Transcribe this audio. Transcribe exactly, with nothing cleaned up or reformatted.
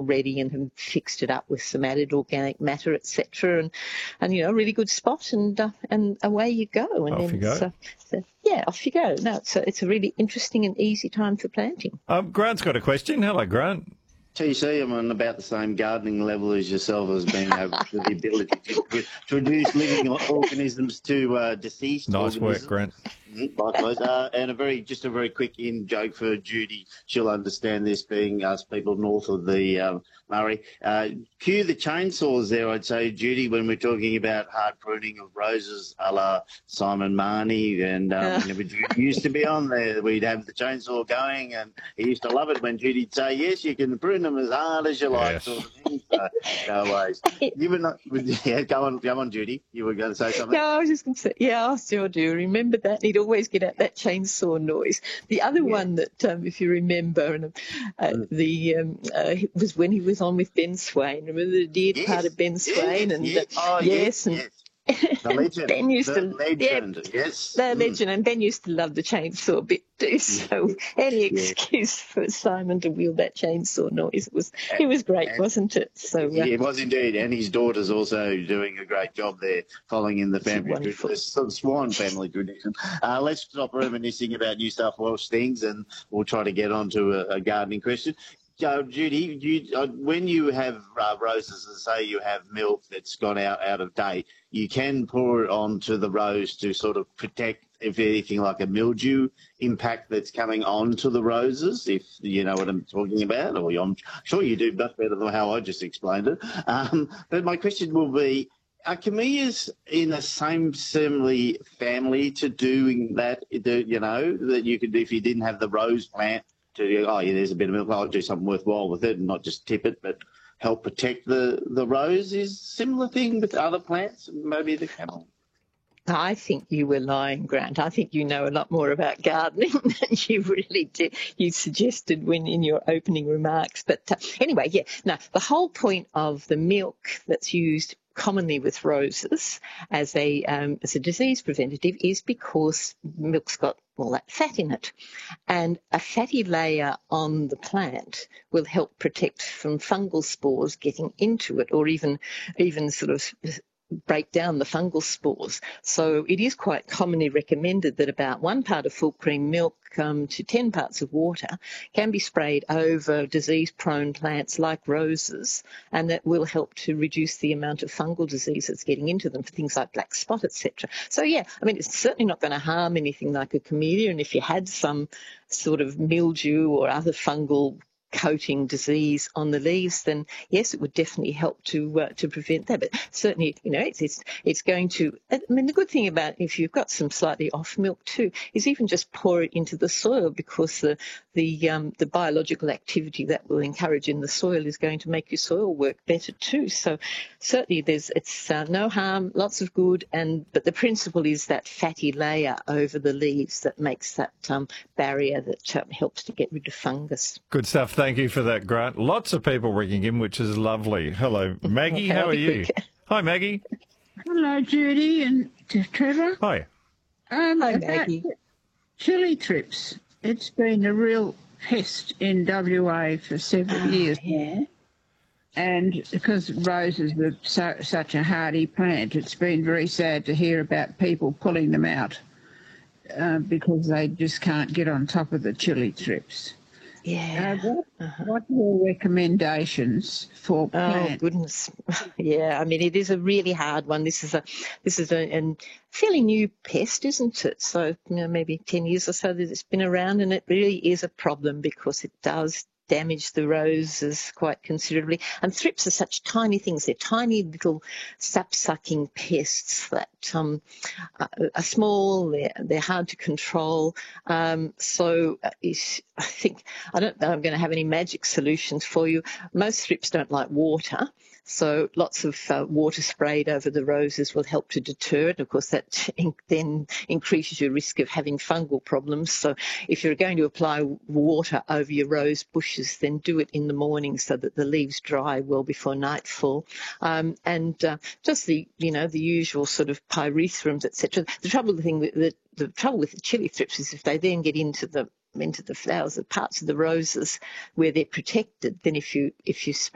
already and have fixed it up with some added organic matter, et cetera. And, and you know, a really good spot, and uh, and away you go. And off then you go. So, so, yeah, off you go. No, it's a, it's a really interesting and easy time for planting. Um, Grant's got a question. Hello, Grant. T C, I'm on about the same gardening level as yourself as being able to the ability to, to reduce living organisms to uh, deceased Nice organisms. work, Grant. Mm, Likewise, uh, and a very just a very quick in joke for Judy. She'll understand this, being us people north of the um, Murray. Uh, cue the chainsaws there, I'd say, Judy, when we're talking about hard pruning of roses, a la Simon Marnie, and um, Yeah. whenever Judy used to be on there, we'd have the chainsaw going, and he used to love it when Judy'd say, "Yes, you can prune them as hard as you like," Yes. sort of thing. So, no worries. You were not. Yeah, go on, go on, Judy. You were going to say something. No, I was just going to say, yeah, I still do. Remember that? He'd always get out that chainsaw noise. The other Yeah. one that, um, if you remember, and uh, Mm. the um, uh, was when he was on with Ben Swain. Remember the dear Yes, part of Ben yes, Swain? And yes. uh, Oh, yes, yes, and yes. The legend. Ben used the to, legend. yeah, Yes. the Mm. legend, and Ben used to love the chainsaw bit too. So any Yeah. excuse for Simon to wield that chainsaw noise, it was it was great, And- wasn't it? So uh, Yeah, it was indeed, and his daughter's also doing a great job there, following in the family wonderful. tradition, the Swan family tradition. Uh, let's stop reminiscing about New South Wales things, and we'll try to get on to a, a gardening question. Uh, Judy, you, uh, when you have uh, roses and say you have milk that's gone out, out of date, you can pour it onto the rose to sort of protect, if anything, like a mildew impact that's coming onto the roses, if you know what I'm talking about, or I'm sure you do much better than how I just explained it. Um, but my question will be, are camellias in the same similar family to doing that, you know, that you could, if you didn't have the rose plant, to, oh, yeah, there's a bit of milk, I'll do something worthwhile with it and not just tip it, but help protect the, the rose? Is similar thing with other plants, maybe the camel? I think you were lying, Grant. I think you know a lot more about gardening than you really did. You suggested when in your opening remarks. But uh, anyway, yeah, no, the whole point of the milk that's used commonly with roses as a um, as a disease preventative is because milk's got all that fat in it, and a fatty layer on the plant will help protect from fungal spores getting into it, or even even sort of break down the fungal spores. So it is quite commonly recommended that about one part of full cream milk um, to ten parts of water can be sprayed over disease-prone plants like roses, and that will help to reduce the amount of fungal disease that's getting into them for things like black spot, et cetera. So, yeah, I mean, it's certainly not going to harm anything like a camellia, and if you had some sort of mildew or other fungal coating disease on the leaves, then yes, it would definitely help to uh, to prevent that. But certainly, you know, it's, it's it's going to. I mean, the good thing about if you've got some slightly off milk too is even just pour it into the soil, because the the um, the biological activity that will encourage in the soil is going to make your soil work better too. So certainly, there's it's uh, no harm, lots of good, and but the principle is that fatty layer over the leaves that makes that um, barrier that um, helps to get rid of fungus. Good stuff. Thank you for that, Grant. Lots of people ringing in, which is lovely. Hello, Maggie. Okay, How I'll are be you? quick. Hi, Maggie. Hello, Judy and T- Trevor. Hi. Um, Hi, about Maggie. chili trips. It's been a real pest in W A for several years yeah. now. And because roses are so, such a hardy plant, it's been very sad to hear about people pulling them out uh, because they just can't get on top of the chili trips. Yeah. Uh, what, what are your recommendations for Oh plants? goodness, yeah. I mean, it is a really hard one. This is a this is a, a fairly new pest, isn't it? So you know, maybe ten years or so that it's been around, and it really is a problem because it does damage the roses quite considerably. And thrips are such tiny things. They're tiny little sap-sucking pests that um, are small. They're, they're hard to control. Um, so uh, is, I think, I don't know I'm going to have any magic solutions for you. Most thrips don't like water. So lots of uh, water sprayed over the roses will help to deter it. Of course, that in- then increases your risk of having fungal problems. So if you're going to apply water over your rose bushes, then do it in the morning so that the leaves dry well before nightfall. Um, and uh, just the, you know, the usual sort of pyrethrum, et cetera. The trouble, the thing with the, the trouble with the chili thrips is if they then get into the into the flowers, the parts of the roses where they're protected, then if you if you